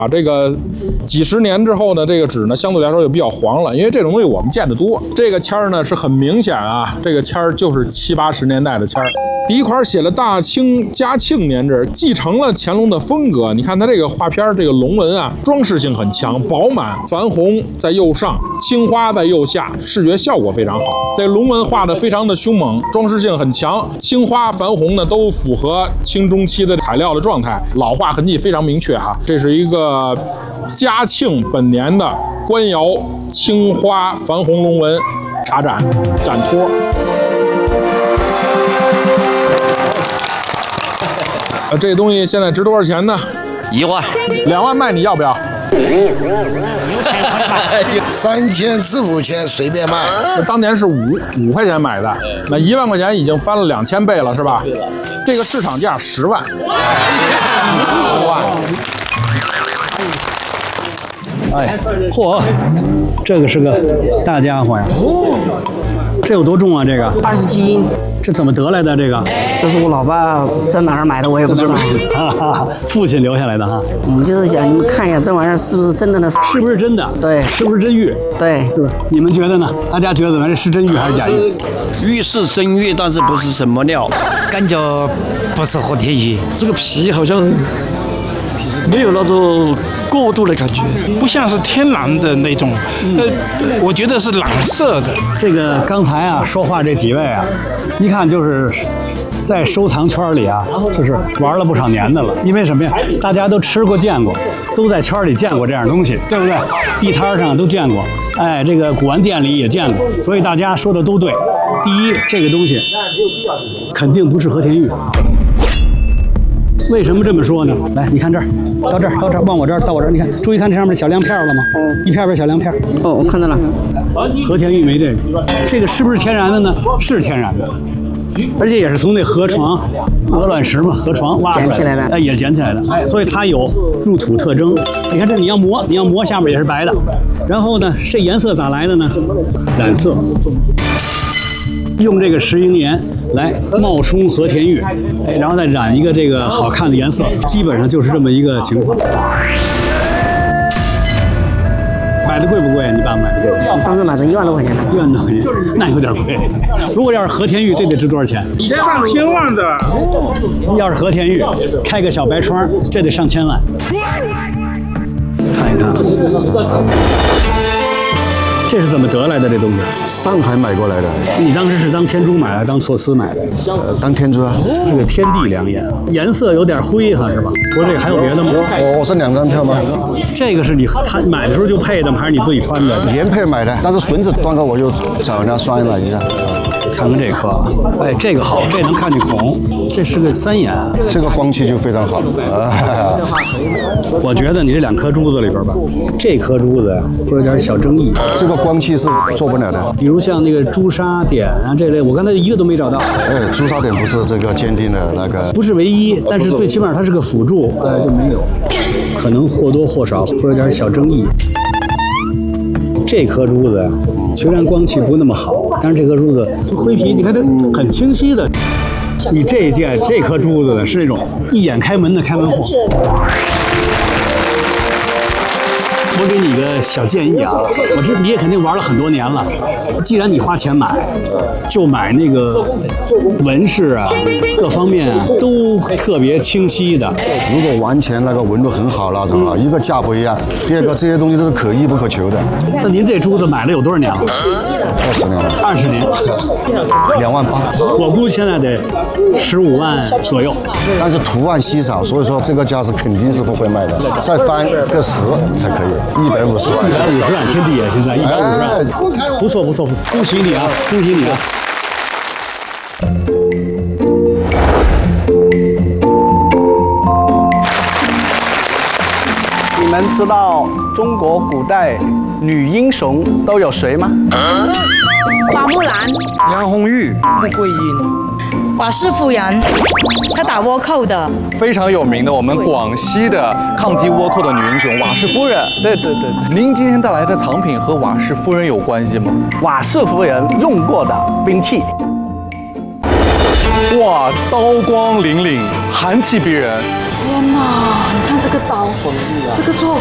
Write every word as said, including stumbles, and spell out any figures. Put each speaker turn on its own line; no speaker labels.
啊，这个几十年之后呢，这个纸呢相对来说就比较黄了，因为这种东西我们见得多。这个签儿呢是很明显啊，这个签儿就是七八十年代的签儿。第一块写了大清嘉庆年制，继承了乾隆的风格。你看它这个画片，这个龙纹啊，装饰性很强，饱满，矾红在右上，青花在右下，视觉效果非常好。这龙纹画的非常的凶猛，装饰性很强，青花、矾红呢都符合清中期的材料的状态，老化痕迹非常明确哈。这是一个嘉庆本年的官窑青花矾红龙纹茶盏展托。呃，这东西现在值多少钱呢？
一万，
两万卖，你要不要？
三千至五千随便卖。
当年是五五块钱买的，那一万块钱已经翻了两千倍了，是吧？这个市场价十万。十万。
哎，嚯，这个是个大家伙呀！这有多重啊？这个
二十七斤。
这怎么得来的？这个
这是我老爸在哪儿买的，我也不知道。
父亲留下来的哈。
嗯，就是想你们看一下这玩意儿是不是真的呢？
是不是真的？
对。
是不是真玉？
对。
是不是？你们觉得呢？大家觉得呢？这是真玉还是假玉？
玉是真玉，但是不是什么料，
感觉不是和田玉。这个皮好像没有那种过度的感觉，不像是天然的那种，呃，我觉得是染色的。
这个刚才啊说话这几位啊，一看就是在收藏圈里啊，就是玩了不少年的了。因为什么呀？大家都吃过见过，都在圈里见过这样东西，对不对？地摊上都见过，哎，这个古玩店里也见过，所以大家说的都对。第一，这个东西肯定不是和田玉。为什么这么说呢？来，你看这儿，到这儿，到这儿，往我这儿，到我这儿，你看，注意看这上面的小亮片了吗？
嗯，
一片片小亮片。
哦，我看到了。
和田玉没这个，这个是不是天然的呢？是天然的，而且也是从那河床、鹅卵石嘛，河床挖出来
捡起来的，
哎，也捡起来的，哎，所以它有入土特征。你看这，你要磨，你要磨下面也是白的，然后呢，这颜色咋来的呢？染色。用这个石英岩来冒充和田玉，哎，然后再染一个这个好看的颜色，基本上就是这么一个情况。买的贵不贵？你爸买的贵不贵？
当时买成一万多块钱呢。
一万多块钱，那有点贵。如果要是和田玉，这得值多少钱？
上千万的。
要是和田玉，开个小白窗，这得上千万。看一看。这是怎么得来的？这东西？
上海买过来的。
你当时是当天珠买的，当措丝买的？
呃，当天珠啊。
这个天地良言，颜色有点灰哈，是吧？除了这个还有别的吗？
我我是两张票吗？
这个是你他买的时候就配的吗？还是你自己穿的？
原配买的，但是绳子断了，我就找人家拴了一下。
看看这颗，哎，这个好，这能看见孔，这是个三眼，
这个光气就非常好。啊、
我觉得你这两颗珠子里边吧，这颗珠子呀会有点小争议。
这个光气是做不了的，
比如像那个朱砂点啊这类，我刚才一个都没找到。
哎，朱砂点不是这个鉴定的那个，
不是唯一，但是最起码它是个辅助，哎，就没有，可能或多或少会有点小争议。这颗珠子呀，虽然光气不那么好，但是这颗珠子灰皮，你看它很清晰的。你这一件这颗珠子呢，是那种一眼开门的开门货。我给你个小建议啊，我知你也肯定玩了很多年了。既然你花钱买，就买那个纹饰啊，各方面啊都特别清晰的。
如果完全那个纹路很好那种啊，一个价不一样，第二个这些东西都是可遇不可求的。
那您这珠子买了有多少年了？
二十年了。
二十年，
两万八。
我估计现在得十五万左右。
但是图案稀少，所以说这个价是肯定是不会卖的，再翻个十才可以。一百五十万，
一百五十万，天地眼现在一百五十万，不错不错，恭喜你啊，恭喜你啊！
你们知道中国古代女英雄都有谁吗？
花木兰、
杨红玉、
穆桂英。
瓦氏夫人，她打倭寇的，
非常有名的我们广西的抗击倭寇的女英雄瓦氏夫人。
对对对对。
您今天带来的藏品和瓦氏夫人有关系吗？
瓦氏夫人用过的兵器。
哇，刀光凛凛，寒气逼人。
天哪！你看这个刀，这个做